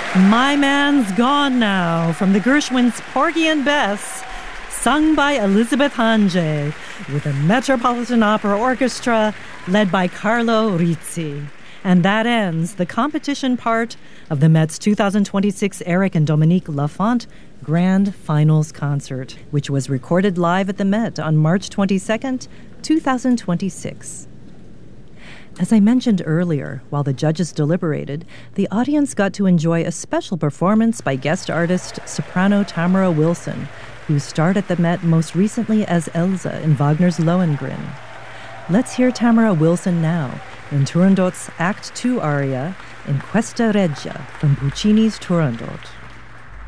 My Man's Gone Now from the Gershwins' Porgy and Bess, sung by Elizabeth Hange with the Metropolitan Opera Orchestra led by Carlo Rizzi. And that ends the competition part of the Met's 2026 Eric and Dominique Lafont Grand Finals Concert, which was recorded live at the Met on March 22nd, 2026. As I mentioned earlier, while the judges deliberated, the audience got to enjoy a special performance by guest artist soprano Tamara Wilson, who starred at the Met most recently as Elsa in Wagner's Lohengrin. Let's hear Tamara Wilson now in Turandot's Act II aria in Questa Regia from Puccini's Turandot.